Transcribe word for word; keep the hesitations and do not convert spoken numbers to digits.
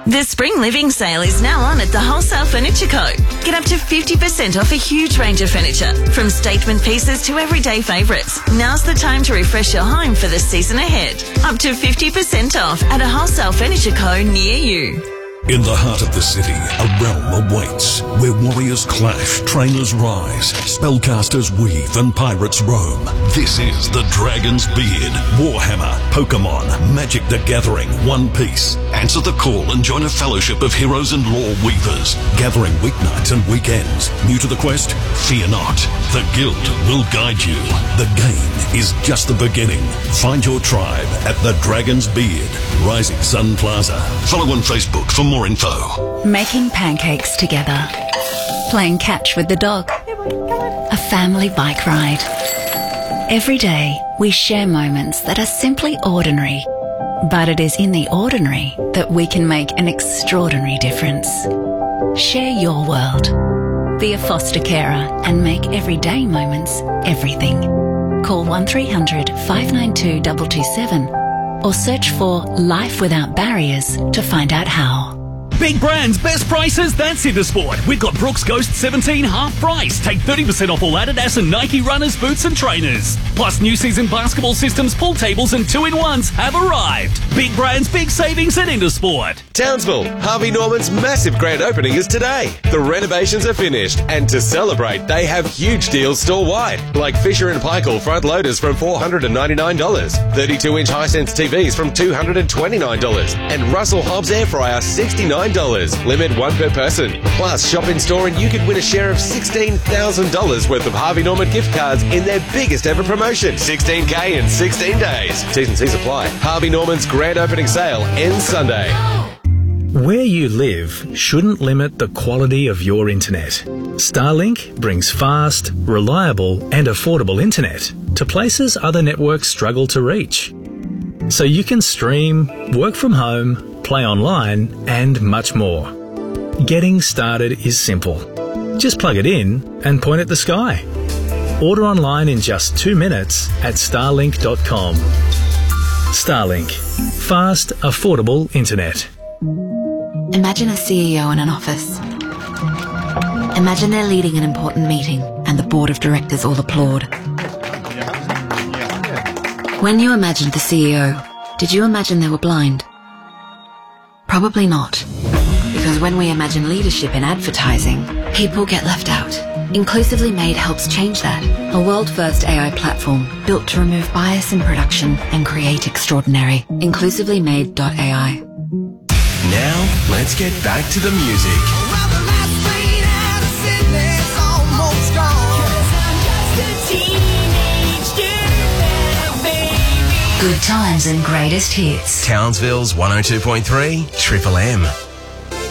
The Spring Living Sale is now on at the Wholesale Furniture Co. Get up to fifty percent off a huge range of furniture, from statement pieces to everyday favourites. Now's the time to refresh your home for the season ahead. Up to fifty percent off at a Wholesale Furniture Co. near you. In the heart of the city, a realm awaits, where warriors clash, trainers rise, spellcasters weave, and pirates roam. This is the Dragon's Beard, Warhammer, Pokemon, Magic the Gathering, One Piece. Answer the call and join a fellowship of heroes and lore weavers, gathering weeknights and weekends. New to the quest? Fear not. The Guild will guide you. The game is just the beginning. Find your tribe at the Dragon's Beard, Rising Sun Plaza. Follow on Facebook for more info. Making pancakes together, playing catch with the dog, a family bike ride. Every day we share moments that are simply ordinary, but it is in the ordinary that we can make an extraordinary difference. Share your world. Be a foster carer and make everyday moments everything. Call one three hundred, five nine two, two two seven or search for Life Without Barriers to find out how. Big brands, best prices, that's Intersport. We've got Brooks Ghost seventeen half price. Take thirty percent off all Adidas and Nike runners, boots and trainers. Plus new season basketball systems, pool tables and two-in-ones have arrived. Big brands, big savings at Intersport. Townsville, Harvey Norman's massive grand opening is today. The renovations are finished, and to celebrate, they have huge deals store-wide, like Fisher and Paykel front loaders from four hundred ninety-nine dollars, thirty-two inch Hisense T Vs from two hundred twenty-nine dollars, and Russell Hobbs air fryer sixty-nine dollars. Limit one per person. Plus, shop in store and you could win a share of sixteen thousand dollars worth of Harvey Norman gift cards in their biggest ever promotion. sixteen K in sixteen days. T's and C's apply. Harvey Norman's grand opening sale ends Sunday. Where you live shouldn't limit the quality of your internet. Starlink brings fast, reliable and affordable internet to places other networks struggle to reach. So you can stream, work from home, play online and much more. Getting started is simple. Just plug it in and point at the sky. Order online in just two minutes at starlink dot com. Starlink. Fast, affordable internet. Imagine a C E O in an office. Imagine they're leading an important meeting and the board of directors all applaud. When you imagined the C E O, did you imagine they were blind? Probably not. Because when we imagine leadership in advertising, people get left out. Inclusively Made helps change that. A world-first A I platform built to remove bias in production and create extraordinary. inclusively made dot A I. Now, let's get back to the music. Good times and greatest hits. Townsville's one oh two point three, Triple M.